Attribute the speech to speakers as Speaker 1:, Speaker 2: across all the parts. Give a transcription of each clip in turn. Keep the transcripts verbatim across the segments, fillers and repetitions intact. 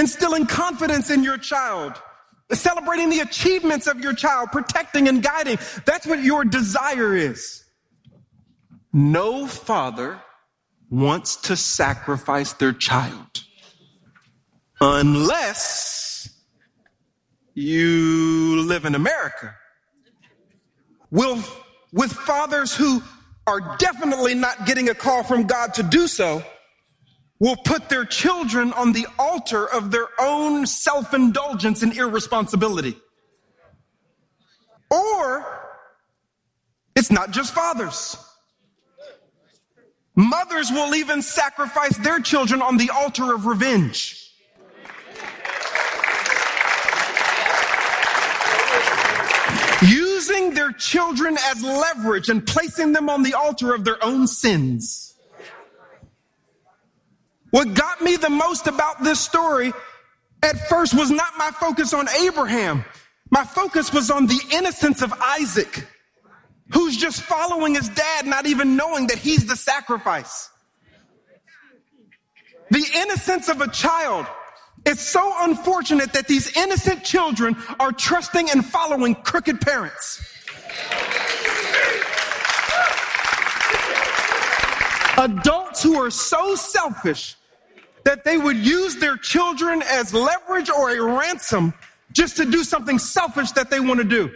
Speaker 1: instilling confidence in your child, celebrating the achievements of your child, protecting and guiding. That's what your desire is. No father wants to sacrifice their child unless you live in America. Will, with fathers who are definitely not getting a call from God to do so, will put their children on the altar of their own self-indulgence and irresponsibility. Or it's not just fathers. Mothers will even sacrifice their children on the altar of revenge. Using their children as leverage and placing them on the altar of their own sins. What got me the most about this story at first was not my focus on Abraham. My focus was on the innocence of Isaac, who's just following his dad, not even knowing that he's the sacrifice. The innocence of a child. It's so unfortunate that these innocent children are trusting and following crooked parents. Adults who are so selfish that they would use their children as leverage or a ransom just to do something selfish that they want to do.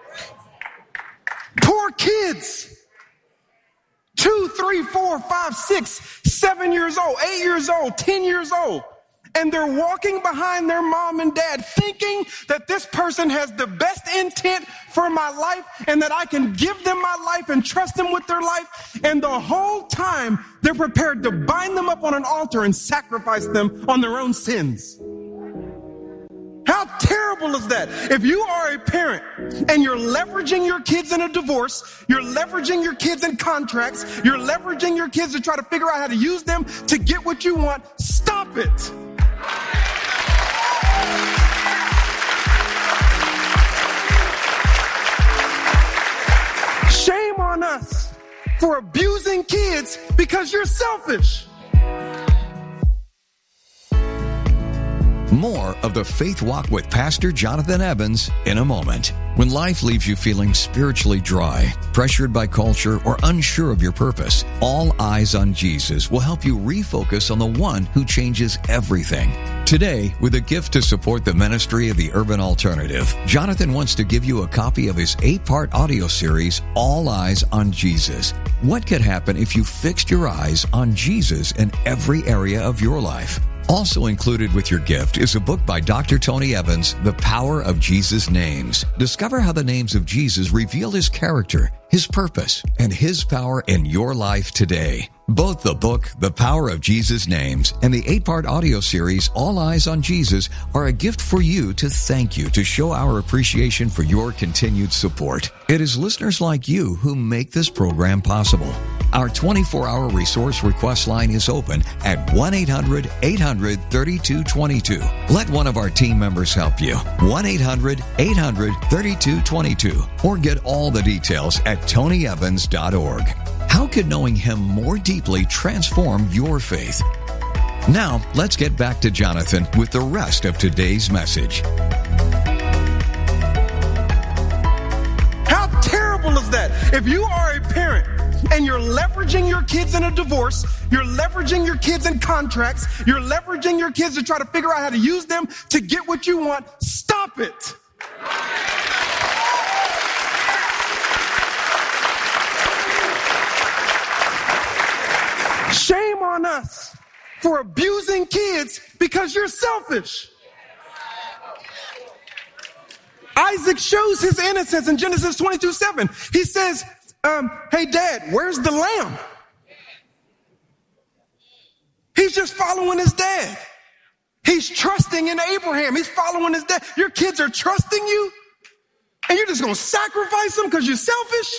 Speaker 1: Poor kids. Two, three, four, five, six, seven years old, eight years old, ten years old. And they're walking behind their mom and dad thinking that this person has the best intent for my life and that I can give them my life and trust them with their life. And the whole time they're prepared to bind them up on an altar and sacrifice them on their own sins. How terrible is that? If you are a parent and you're leveraging your kids in a divorce, you're leveraging your kids in contracts, you're leveraging your kids to try to figure out how to use them to get what you want, stop it. Shame on us for abusing kids because you're selfish.
Speaker 2: More of the Faith Walk with Pastor Jonathan Evans in a moment. When life leaves you feeling spiritually dry, pressured by culture, or unsure of your purpose, All Eyes on Jesus will help you refocus on the one who changes everything. Today, with a gift to support the ministry of the Urban Alternative, Jonathan wants to give you a copy of his eight-part audio series, All Eyes on Jesus. What could happen if you fixed your eyes on Jesus in every area of your life? Also included with your gift is a book by Doctor Tony Evans, The Power of Jesus' Names. Discover how the names of Jesus reveal his character, his purpose, and his power in your life today. Both the book, The Power of Jesus' Names, and the eight-part audio series, All Eyes on Jesus, are a gift for you to thank you, to show our appreciation for your continued support. It is listeners like you who make this program possible. Our twenty-four hour resource request line is open at one eight hundred eight hundred thirty-two twenty-two. Let one of our team members help you. one eight hundred eight hundred thirty-two twenty-two. Or get all the details at tony evans dot org. How could knowing him more deeply transform your faith? Now, let's get back to Jonathan with the rest of today's message.
Speaker 1: How terrible is that? If you are a parent and you're leveraging your kids in a divorce, you're leveraging your kids in contracts, you're leveraging your kids to try to figure out how to use them to get what you want, stop it. Shame on us for abusing kids because you're selfish. Isaac shows his innocence in Genesis twenty-two seven. He says, um, hey, Dad, where's the lamb? He's just following his dad. He's trusting in Abraham. He's following his dad. Your kids are trusting you, and you're just going to sacrifice them because you're selfish?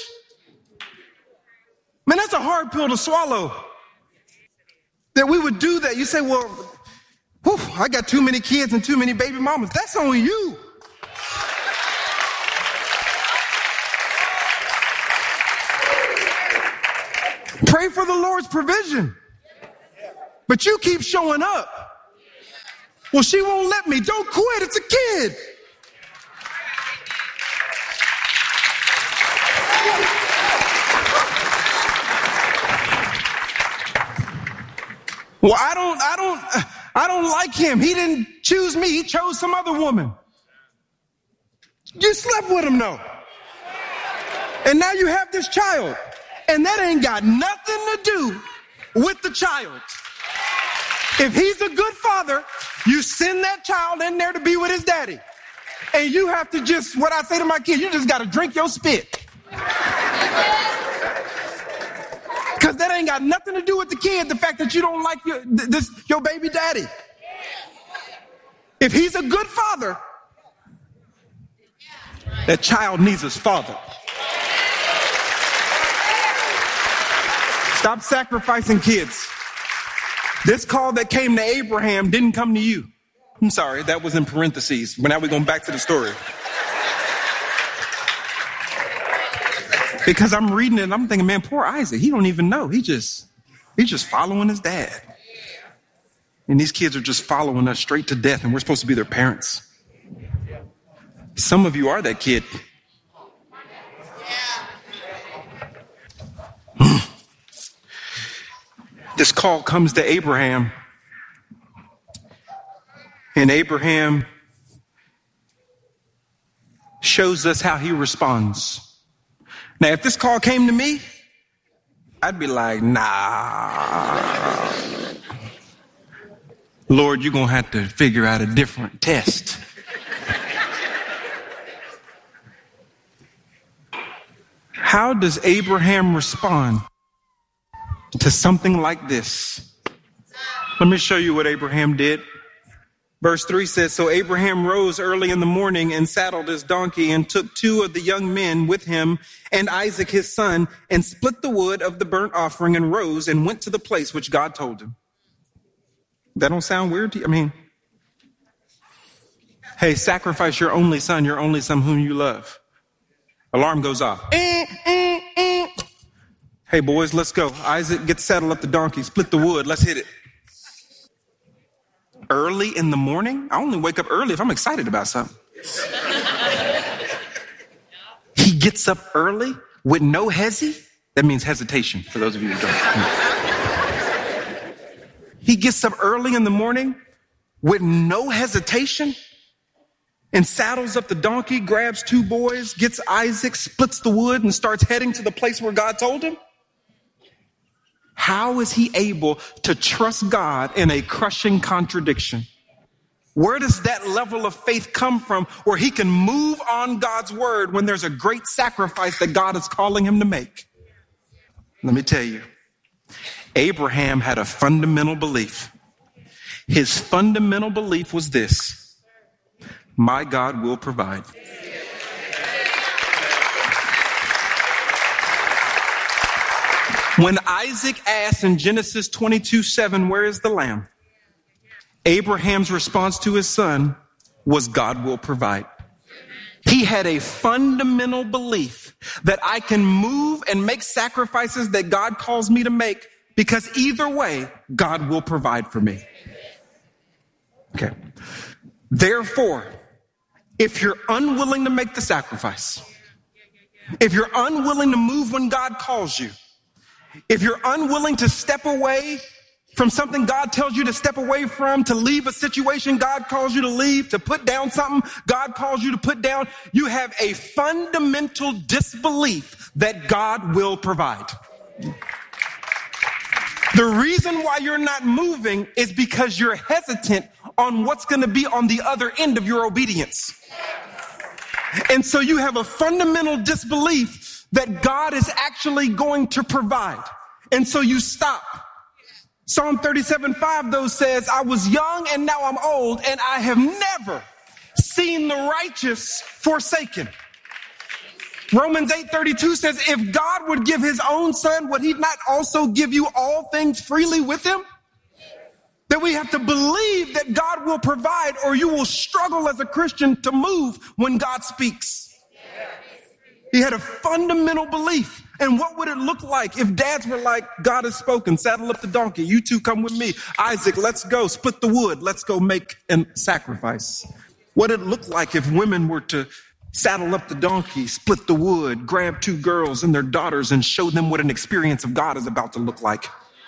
Speaker 1: Man, that's a hard pill to swallow. That we would do that. You say, well, whew, I got too many kids and too many baby mamas. That's on you. Pray for the Lord's provision. But you keep showing up. Well, she won't let me. Don't quit. It's a kid. Well, I don't, I don't, I don't like him. He didn't choose me. He chose some other woman. You slept with him, though. And now you have this child. And that ain't got nothing to do with the child. If he's a good father, you send that child in there to be with his daddy. And you have to just, what I say to my kid, you just got to drink your spit. Because that ain't got nothing to do with the kid, the fact that you don't like your, this, your baby daddy. If he's a good father, that child needs his father. Stop sacrificing kids. This call that came to Abraham didn't come to you. I'm sorry, that was in parentheses. But now we're going back to the story. Because I'm reading it and I'm thinking, man, poor Isaac. He don't even know. He just, he's just following his dad. And these kids are just following us straight to death, and we're supposed to be their parents. Some of you are that kid. This call comes to Abraham. And Abraham shows us how he responds. Now, if this call came to me, I'd be like, nah. Lord, you're going to have to figure out a different test. How does Abraham respond to something like this? Let me show you what Abraham did. Verse three says, so Abraham rose early in the morning and saddled his donkey and took two of the young men with him and Isaac his son and split the wood of the burnt offering and rose and went to the place which God told him. That don't sound weird to you? I mean, hey, sacrifice your only son, your only son whom you love. Alarm goes off. Eh, eh, eh. Hey, boys, let's go. Isaac, get saddled up the donkey, split the wood. Let's hit it. Early in the morning? I only wake up early if I'm excited about something. He gets up early with no hesi. That means hesitation, for those of you who don't. He gets up early in the morning with no hesitation and saddles up the donkey, grabs two boys, gets Isaac, splits the wood, and starts heading to the place where God told him. How is he able to trust God in a crushing contradiction? Where does that level of faith come from where he can move on God's word when there's a great sacrifice that God is calling him to make? Let me tell you, Abraham had a fundamental belief. His fundamental belief was this: my God will provide. When Isaac asked in Genesis twenty-two seven, where is the lamb? Abraham's response to his son was, God will provide. He had a fundamental belief that I can move and make sacrifices that God calls me to make because either way, God will provide for me. Okay. Therefore, if you're unwilling to make the sacrifice, if you're unwilling to move when God calls you, if you're unwilling to step away from something God tells you to step away from, to leave a situation God calls you to leave, to put down something God calls you to put down, you have a fundamental disbelief that God will provide. The reason why you're not moving is because you're hesitant on what's going to be on the other end of your obedience. And so you have a fundamental disbelief that God is actually going to provide. And so you stop. Psalm thirty-seven five though says, I was young and now I'm old, and I have never seen the righteous forsaken. Romans eight thirty-two says, if God would give his own son, would he not also give you all things freely with him? That we have to believe that God will provide, or you will struggle as a Christian to move when God speaks. He had a fundamental belief. And what would it look like if dads were like, God has spoken, saddle up the donkey, you two come with me. Isaac, let's go, split the wood, let's go make a sacrifice. What would it look like if women were to saddle up the donkey, split the wood, grab two girls and their daughters and show them what an experience of God is about to look like?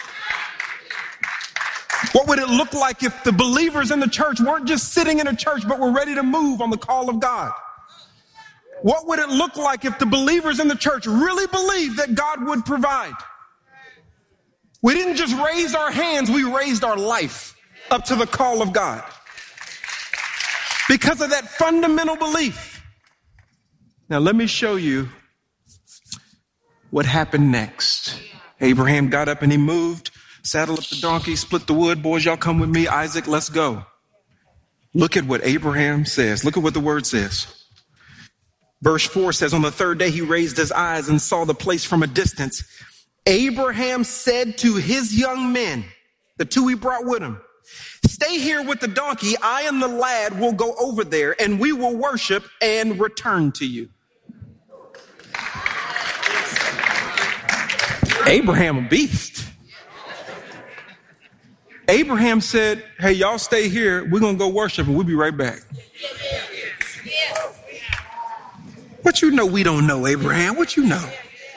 Speaker 1: What would it look like if the believers in the church weren't just sitting in a church, but were ready to move on the call of God? What would it look like if the believers in the church really believed that God would provide? We didn't just raise our hands, we raised our life up to the call of God. Because of that fundamental belief. Now let me show you what happened next. Abraham got up and he moved, saddled up the donkey, split the wood. Boys, y'all come with me. Isaac, let's go. Look at what Abraham says. Look at what the word says. Verse four says, on the third day he raised his eyes and saw the place from a distance. Abraham said to his young men, the two he brought with him, stay here with the donkey. I and the lad will go over there and we will worship and return to you. Abraham, a beast. Abraham said, hey, y'all stay here. We're going to go worship and we'll be right back. What you know we don't know, Abraham? What you know?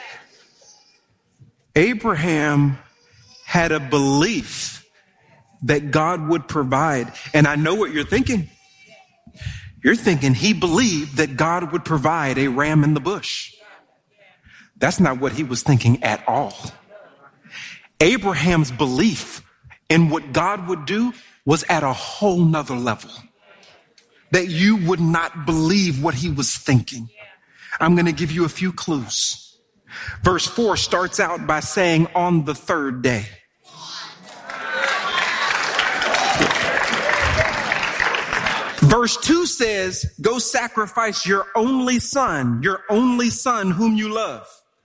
Speaker 1: Abraham had a belief that God would provide. And I know what you're thinking. You're thinking he believed that God would provide a ram in the bush. That's not what he was thinking at all. Abraham's belief in what God would do was at a whole nother level. That you would not believe what he was thinking. I'm going to give you a few clues. Verse four starts out by saying on the third day. Verse two says, go sacrifice your only son, your only son whom you love.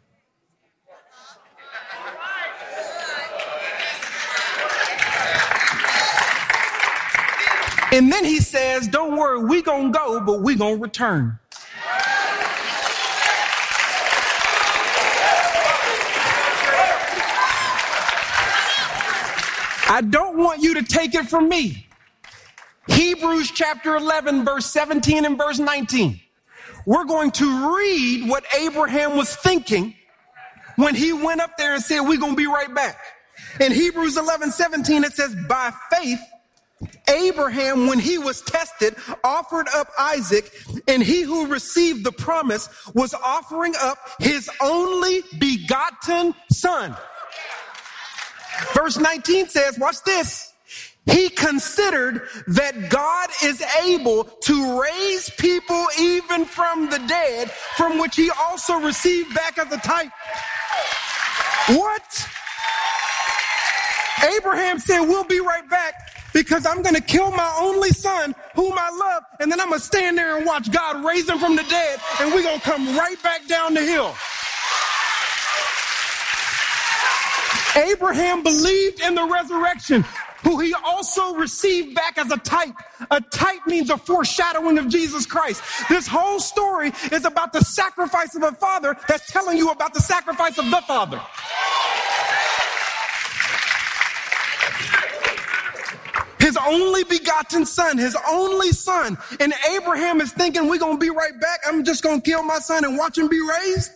Speaker 1: And then he says, don't worry, we gonna go, but we gonna return. I don't want you to take it from me. Hebrews chapter eleven, verse seventeen and verse nineteen. We're going to read what Abraham was thinking when he went up there and said, we're going to be right back. In Hebrews eleven, seventeen, it says, by faith, Abraham, when he was tested, offered up Isaac, and he who received the promise was offering up his only begotten son. Verse nineteen says, watch this. He considered that God is able to raise people even from the dead, from which he also received back as a type. What? Abraham said, we'll be right back because I'm going to kill my only son whom I love, and then I'm going to stand there and watch God raise him from the dead, and we're going to come right back down the hill. Abraham believed in the resurrection, who he also received back as a type. A type means a foreshadowing of Jesus Christ. This whole story is about the sacrifice of a father that's telling you about the sacrifice of the Father. His only begotten son, his only son. And Abraham is thinking, we're going to be right back. I'm just going to kill my son and watch him be raised.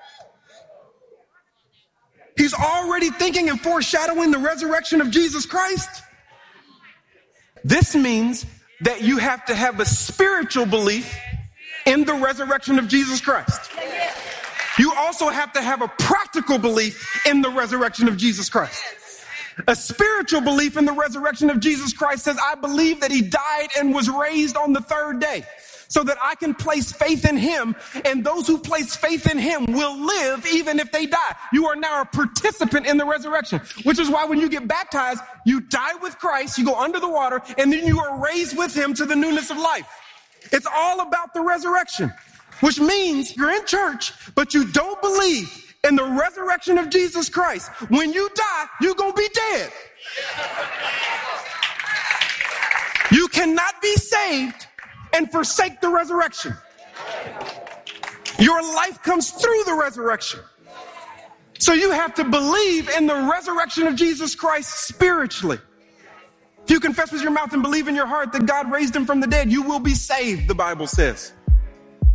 Speaker 1: He's already thinking and foreshadowing the resurrection of Jesus Christ. This means that you have to have a spiritual belief in the resurrection of Jesus Christ. You also have to have a practical belief in the resurrection of Jesus Christ. A spiritual belief in the resurrection of Jesus Christ says, I believe that he died and was raised on the third day, so that I can place faith in him, and those who place faith in him will live even if they die. You are now a participant in the resurrection, which is why when you get baptized, you die with Christ, you go under the water, and then you are raised with him to the newness of life. It's all about the resurrection, which means you're in church, but you don't believe in the resurrection of Jesus Christ. When you die, you're going to be dead. You cannot be saved and forsake the resurrection. Your life comes through the resurrection. So you have to believe in the resurrection of Jesus Christ spiritually. If you confess with your mouth and believe in your heart that God raised him from the dead, you will be saved, the Bible says.